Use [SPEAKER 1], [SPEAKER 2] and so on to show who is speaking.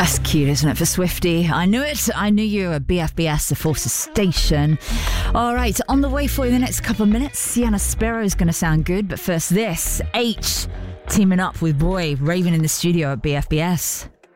[SPEAKER 1] That's cute, isn't it, for Swifty? I knew it. I knew you were BFBS, the Forces Station. All right, on the way for you in the next couple of minutes. Sienna Sparrow is going to sound good, but first this, H teaming up with Boy, Raven in the studio at BFBS.